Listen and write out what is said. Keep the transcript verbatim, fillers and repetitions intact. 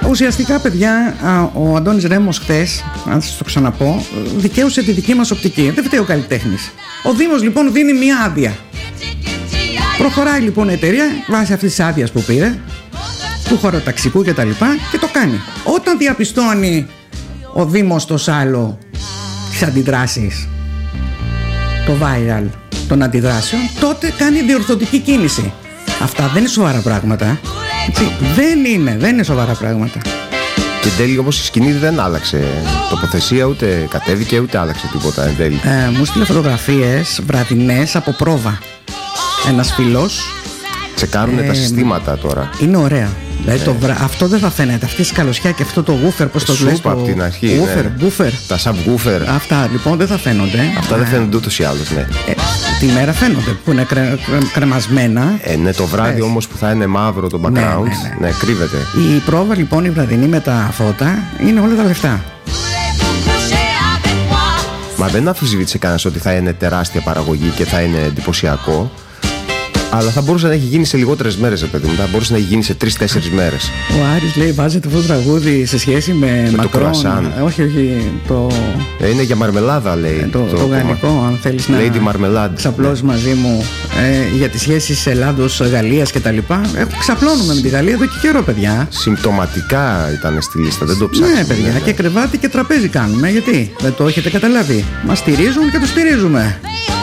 Ουσιαστικά, παιδιά, ο Αντώνης Ρέμος χθες, αν σας το ξαναπώ, δικαίωσε τη δική μας οπτική. Δεν φταίει ο καλλιτέχνης. Ο Δήμος λοιπόν δίνει μια άδεια. Προχωράει λοιπόν η εταιρεία βάσει αυτής της άδειας που πήρε, του χωροταξικού και τα λοιπά, και το κάνει. Όταν διαπιστώνει ο Δήμος το σάλο τις αντιδράσεις, το viral των αντιδράσεων, τότε κάνει διορθωτική κίνηση. Αυτά δεν είναι σοβαρά πράγματα. Έτσι, δεν είναι, δεν είναι σοβαρά πράγματα. Και εν τέλει όμως η σκηνή δεν άλλαξε τοποθεσία, ούτε κατέβηκε, ούτε άλλαξε τίποτα εν τέλει. Ε, μου στείλε φωτογραφίες βραδινές από πρόβα. Ένας φίλος. Τσεκάρουνε ε, τα συστήματα τώρα. Είναι ωραία. Δηλαδή, το βρα... αυτό δεν θα φαίνεται. Αυτή η σκαλωσιά και αυτό το woofer, πώς το λες. Σούπα από την αρχή. Woofer, ναι. woofer. Τα subwoofer. Αυτά λοιπόν δεν θα φαίνονται. Αυτά δεν φαίνονται ούτως ή άλλως, ναι. Ε, τη μέρα φαίνονται που είναι κρε... κρε... κρεμασμένα. Ε, ναι, το βράδυ όμως που θα είναι μαύρο το background, ναι, ναι, ναι. ναι, κρύβεται. Η πρόβα λοιπόν η βραδινή με τα φώτα είναι όλα τα λεφτά. Μα δεν αμφισβήτησε κανένας ότι θα είναι τεράστια παραγωγή και θα είναι εντυπωσιακό. Αλλά θα μπορούσε να έχει γίνει σε λιγότερες μέρες, παιδί μου. Θα μπορούσε να έχει γίνει σε τρεις-τέσσερις μέρες. Ο Άρης λέει: βάζετε αυτό το τραγούδι σε σχέση με, με Μακρόν. Το κρουασάν. Όχι, όχι. Το... Ε, είναι για μαρμελάδα, λέει. Ε, το, το, το γαλλικό, αν θέλεις Lady να ξαπλώσεις ναι. μαζί μου ε, για τις σχέσεις Ελλάδος-Γαλλίας κτλ. Ε, ξαπλώνουμε με τη Γαλλία εδώ και καιρό, παιδιά. Συμπτωματικά ήταν στη λίστα, δεν το ψάχνουμε. Ναι, παιδιά, ναι. Και κρεβάτι και τραπέζι κάνουμε. Γιατί δεν το έχετε καταλάβει. Μας στηρίζουν και το στηρίζουμε.